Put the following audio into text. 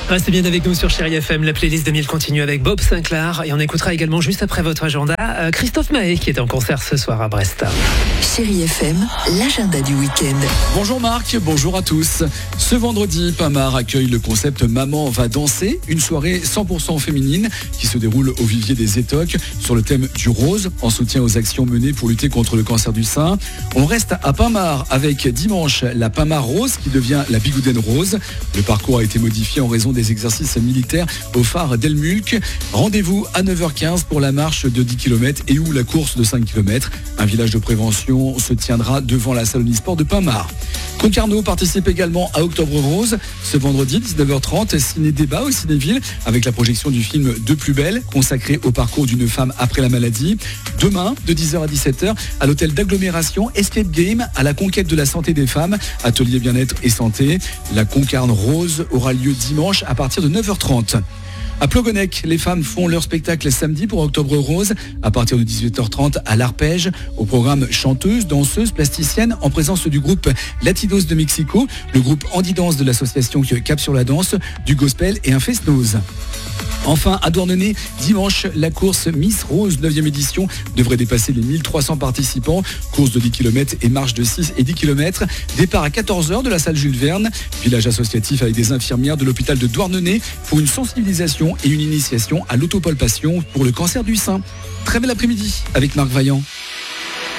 Restez bien avec nous sur Chérie FM. La playlist 2000 continue avec Bob Sinclair et on écoutera également juste après votre agenda Christophe Maé qui est en concert ce soir à Brest. Chérie FM, l'agenda du week-end. Bonjour Marc, bonjour à tous. Ce vendredi, Pamar accueille le concept Maman va danser, une soirée 100% féminine qui se déroule au Vivier des Étoques sur le thème du rose en soutien aux actions menées pour lutter contre le cancer du sein. On reste à Pamar avec dimanche la Pamar Rose qui devient la Bigouden Rose. Le parcours a été modifié en raison des exercices militaires au phare d'Elmulk. Rendez-vous à 9h15 pour la marche de 10 km et ou la course de 5 km. Un village de prévention se tiendra devant la salle omnisport de Pamar. Concarneau participe également à Octobre Rose. Ce vendredi, 19h30, ciné-débat au Cinéville avec la projection du film De plus belle, consacré au parcours d'une femme après la maladie. Demain, de 10h à 17h, à l'hôtel d'agglomération Escape Game, à la conquête de la santé des femmes, atelier bien-être et santé. La Concarne Rose aura lieu dimanche à partir de 9h30. À Plogonec, les femmes font leur spectacle samedi pour Octobre Rose à partir de 18h30 à l'Arpège. Au programme chanteuses, danseuses, plasticiennes en présence du groupe Latidos de Mexico, le groupe Handi-Danse de l'association Cap sur la danse, du gospel et un fest-noz. Enfin, à Douarnenez, dimanche, la course Miss Rose 9e édition devrait dépasser les 1300 participants. Course de 10 km et marche de 6 et 10 km. Départ à 14h de la salle Jules Verne. Village associatif avec des infirmières de l'hôpital de Douarnenez pour une sensibilisation et une initiation à l'autopalpation pour le cancer du sein. Très bel après-midi avec Marc Vaillant.